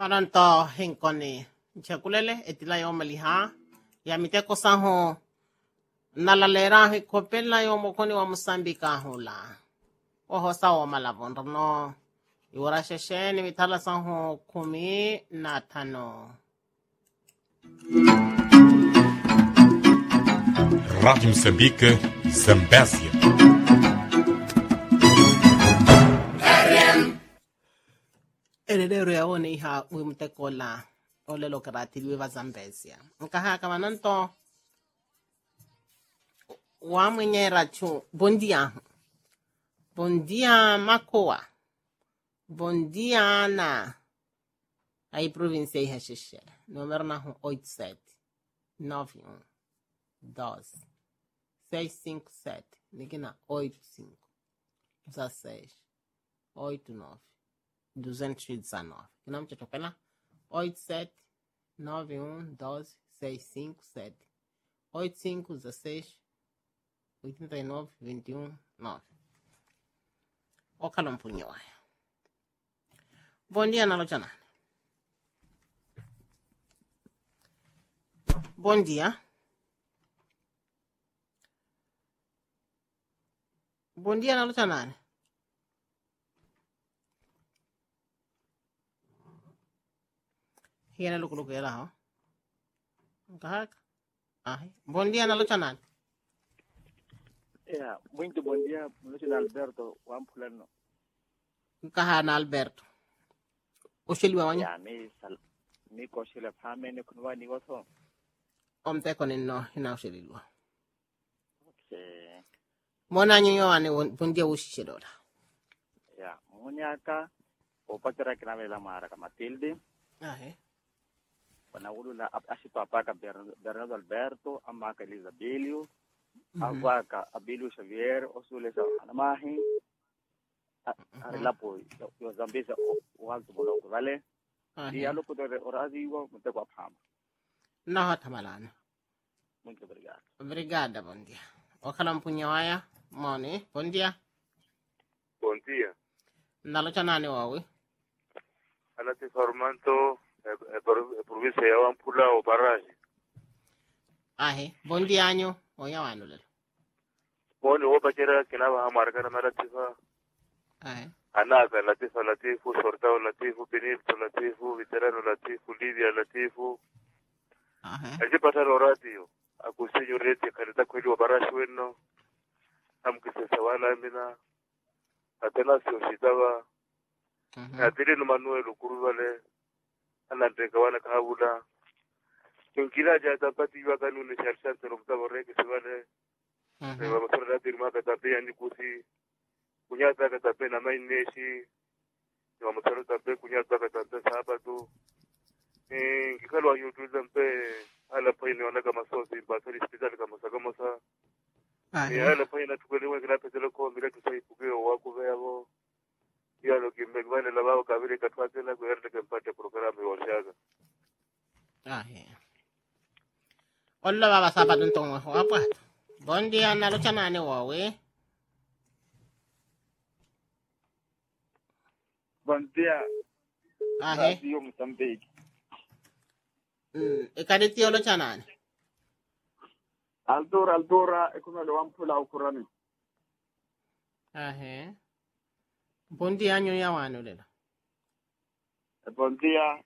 Aranto hinkoni chakulele etila yo maliha ya miteko saho nalalera hikopela yo mokoni wa Mosambika hula oho sawo malavondro no iwara shesheni mitala saho 15. Rádio Moçambique, Zambésia. Elelero yaone iha wimteko la olelo karatili wa Zambésia nkaha kama nanto wa mwenyera chu bondia makoa bondia na ai província iha sheshe número na 87 91 2 657 nikina 85 16 89 219 kina mchatopela 87 91 12 657 85 16 89 21 9 okalo mpunyo waya bondia nalo chana bondia nalo chana hiena lukuluku yala ho kahaka bondia nalo chana muito bom dia, Luciano Alberto, Wampulano. Kahana Alberto. Ushiliwa wanya? Ya, mi koshile pame ni kunwa ni wato. Omteko nino hina ushiliwa. Okay. Mona nyinyo wane bondia ushishilola. Ya, monyaka opatera kinamela mara kama Matilde. Wana ulula asito apaka Bernardo Alberto, amaka Elizabelio. Avaka Abilio Xavier, Osule Anamahi, Arilapo, yo Zambesa, o Alto Boloco, vale? Y a lo que orazivo, me tengo a Pam. No, Tamalana. Muito obrigado. Obrigada, bom dia. Okalam Punyawaya, Moni, bom dia. Bom dia. Nalo chanane wawi. Anati formanto, provincia ya Wampula o Baraji. Bom dia anyo. Oya wanu lelo. Boni wo bachera kinaba amarga na latifa. Anaka latifu sortao latifu benito latifu veterano latifu Lidia latifu. Aje patalo radio. Akusinyo rete karita kweli wa barashi weno. Amkisesa wala mina. Atena siositawa. Atili no Manuel ukuru wale. Anandeka wana kahabula. Kila jata pati yuwa kanuni sharsante rumtabo reke siwale. Wa masora dirma katape yani kusi. Kunyata katape na maineshi. Wa masora tape kunyata katape sabatu. Kikalo wa yutuza mpe ala pa ini wana kama sosi basari hospital kama sagamosa. Ala pa ina tukwelewa kila petelo ko mira tusaipuke wako veavo. Yalo kimbegwane labao kabiri katwate la kuherde kempate programa yorshaga. Olla baba sapa tuntongo apa? Bon dia nalo chanane wawe. Bom dia. Radio Moçambique. Ikaditi olo chanane. Aldora, e come lo Wampula ukurani. Bon dia nyo ya wanu lelo. Bom dia,